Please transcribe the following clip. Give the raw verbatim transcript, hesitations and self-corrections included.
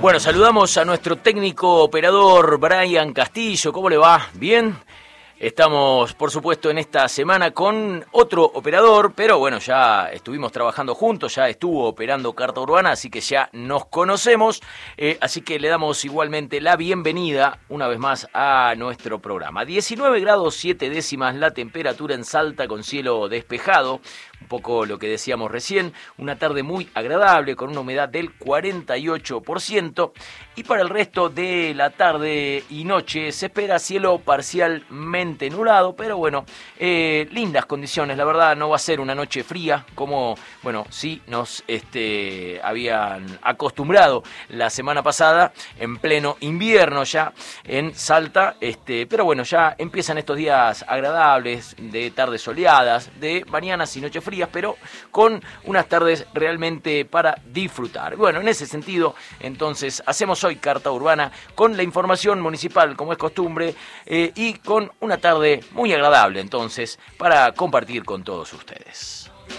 Bueno, saludamos a nuestro técnico operador Brian Castillo. ¿Cómo le va? ¿Bien? Estamos, por supuesto, en esta semana con otro operador, pero bueno, ya estuvimos trabajando juntos, ya estuvo operando Carta Urbana, así que ya nos conocemos, eh, así que le damos igualmente la bienvenida una vez más a nuestro programa. diecinueve grados siete décimas la temperatura en Salta con cielo despejado, un poco lo que decíamos recién, una tarde muy agradable con una humedad del cuarenta y ocho por ciento y para el resto de la tarde y noche se espera cielo parcialmente nublado, pero bueno, eh, lindas condiciones, la verdad no va a ser una noche fría como, bueno, sí nos este, habían acostumbrado la semana pasada en pleno invierno ya en Salta, este, pero bueno, ya empiezan estos días agradables de tardes soleadas, de mañanas y noches frías, pero con unas tardes realmente para disfrutar. Bueno, en ese sentido, entonces, hacemos hoy Carta Urbana con la información municipal, como es costumbre, eh, y con una tarde muy agradable, entonces, para compartir con todos ustedes.